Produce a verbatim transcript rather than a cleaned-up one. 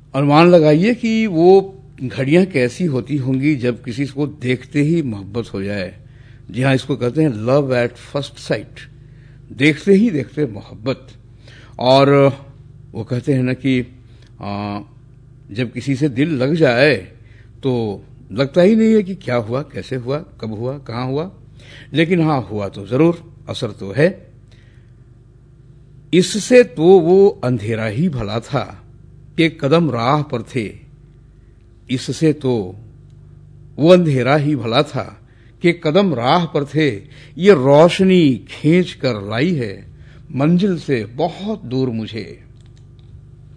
अनुमान लगाइए कि वो घड़ियां कैसी होती होंगी जब किसी को देखते ही मोहब्बत हो जाए। जी हाँ, इसको कहते हैं लव एट फर्स्ट साइट, देखते ही देखते मोहब्बत। और वो कहते हैं ना कि आ, जब किसी से दिल लग जाए तो लगता ही नहीं है कि क्या हुआ, कैसे हुआ, कब हुआ, कहाँ हुआ, लेकिन हाँ हुआ तो जरूर, असर तो है। इससे तो वो अंधेरा ही भला था कि कदम राह पर थे, इससे तो वो अंधेरा ही भला था कि कदम राह पर थे, ये रोशनी खींच कर लाई है मंजिल से बहुत दूर मुझे।